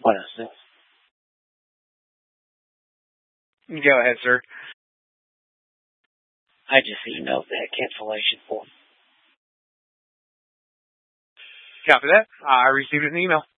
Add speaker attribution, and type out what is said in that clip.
Speaker 1: What is this?
Speaker 2: Go ahead, sir.
Speaker 1: I just emailed that cancellation form.
Speaker 2: Copy that. I received it in the email.